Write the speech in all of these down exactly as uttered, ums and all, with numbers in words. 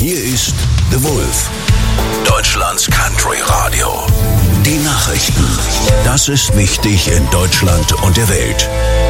Hier ist The Wolf, Deutschlands Country Radio. Die Nachrichten. Das ist wichtig in Deutschland und der Welt.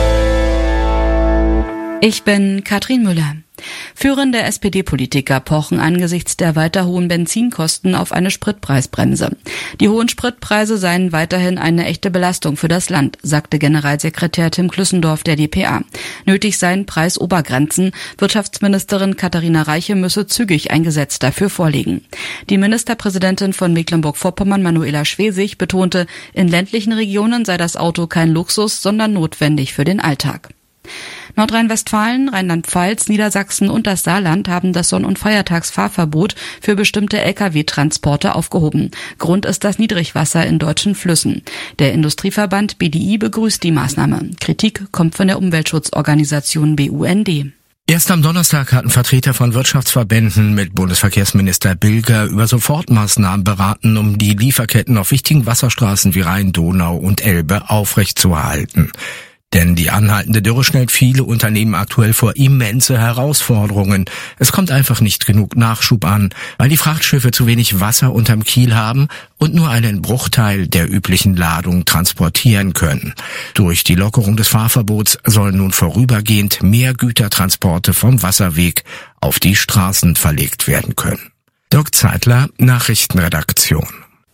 Ich bin Katrin Müller. Führende S P D-Politiker pochen angesichts der weiter hohen Benzinkosten auf eine Spritpreisbremse. Die hohen Spritpreise seien weiterhin eine echte Belastung für das Land, sagte Generalsekretär Tim Klüssendorf der D P A. Nötig seien Preisobergrenzen. Wirtschaftsministerin Katharina Reiche müsse zügig ein Gesetz dafür vorlegen. Die Ministerpräsidentin von Mecklenburg-Vorpommern, Manuela Schwesig, betonte, in ländlichen Regionen sei das Auto kein Luxus, sondern notwendig für den Alltag. Nordrhein-Westfalen, Rheinland-Pfalz, Niedersachsen und das Saarland haben das Sonn- und Feiertagsfahrverbot für bestimmte L K W-Transporte aufgehoben. Grund ist das Niedrigwasser in deutschen Flüssen. Der Industrieverband B D I begrüßt die Maßnahme. Kritik kommt von der Umweltschutzorganisation B U N D. Erst am Donnerstag hatten Vertreter von Wirtschaftsverbänden mit Bundesverkehrsminister Bilger über Sofortmaßnahmen beraten, um die Lieferketten auf wichtigen Wasserstraßen wie Rhein, Donau und Elbe aufrechtzuerhalten. Denn die anhaltende Dürre stellt viele Unternehmen aktuell vor immense Herausforderungen. Es kommt einfach nicht genug Nachschub an, weil die Frachtschiffe zu wenig Wasser unterm Kiel haben und nur einen Bruchteil der üblichen Ladung transportieren können. Durch die Lockerung des Fahrverbots sollen nun vorübergehend mehr Gütertransporte vom Wasserweg auf die Straßen verlegt werden können. Dirk Zeitler, Nachrichtenredaktion.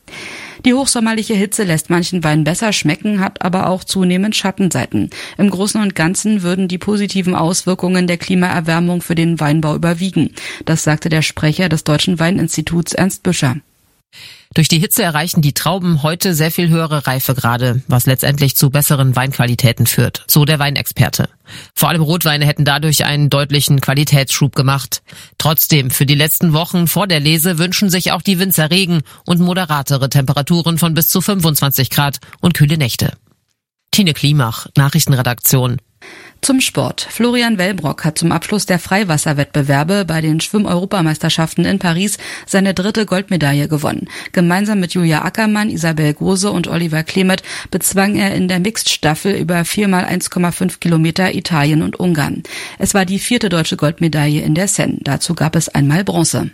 Die hochsommerliche Hitze lässt manchen Wein besser schmecken, hat aber auch zunehmend Schattenseiten. Im Großen und Ganzen würden die positiven Auswirkungen der Klimaerwärmung für den Weinbau überwiegen. Das sagte der Sprecher des Deutschen Weininstituts Ernst Büscher. Durch die Hitze erreichen die Trauben heute sehr viel höhere Reifegrade, was letztendlich zu besseren Weinqualitäten führt, so der Weinexperte. Vor allem Rotweine hätten dadurch einen deutlichen Qualitätsschub gemacht. Trotzdem, für die letzten Wochen vor der Lese wünschen sich auch die Winzer Regen und moderatere Temperaturen von bis zu fünfundzwanzig Grad und kühle Nächte. Tine Klimach, Nachrichtenredaktion. Zum Sport. Florian Wellbrock hat zum Abschluss der Freiwasserwettbewerbe bei den Schwimm-Europameisterschaften in Paris seine dritte Goldmedaille gewonnen. Gemeinsam mit Julia Ackermann, Isabel Gose und Oliver Klemet bezwang er in der Mixed-Staffel über vier mal eins Komma fünf Kilometer Italien und Ungarn. Es war die vierte deutsche Goldmedaille in der Seine. Dazu gab es einmal Bronze.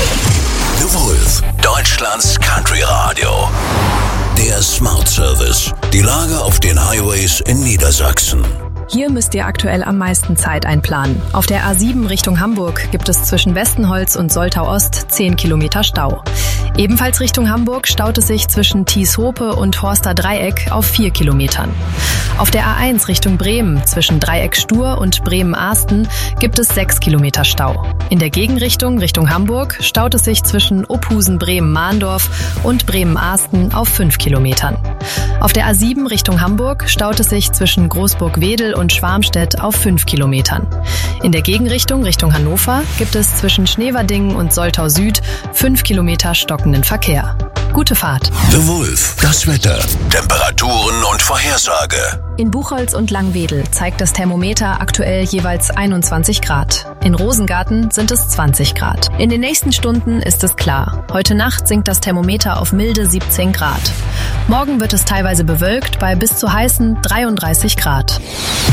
The Wolf, Deutschlands Country Radio. Der Smart Service. Die Lage auf den Highways in Niedersachsen. Hier müsst ihr aktuell am meisten Zeit einplanen. Auf der A sieben Richtung Hamburg gibt es zwischen Westenholz und Soltau Ost zehn Kilometer Stau. Ebenfalls Richtung Hamburg staut es sich zwischen Thieshope und Horster Dreieck auf vier Kilometern. Auf der A eins Richtung Bremen zwischen Dreieck Stur und Bremen-Ahsten gibt es sechs Kilometer Stau. In der Gegenrichtung Richtung Hamburg staut es sich zwischen Ophusen-Bremen-Mahndorf und Bremen-Ahsten auf fünf Kilometern. Auf der A sieben Richtung Hamburg staut es sich zwischen Großburg-Wedel und Schwarmstedt auf fünf Kilometern. In der Gegenrichtung Richtung Hannover gibt es zwischen Schneverdingen und Soltau Süd fünf Kilometer stockenden Verkehr. Gute Fahrt. The Wolf, das Wetter, Temperaturen und Vorhersage. In Buchholz und Langwedel zeigt das Thermometer aktuell jeweils einundzwanzig Grad. In Rosengarten sind es zwanzig Grad. In den nächsten Stunden ist es klar. Heute Nacht sinkt das Thermometer auf milde siebzehn Grad. Morgen wird es teilweise bewölkt bei bis zu heißen dreiunddreißig Grad.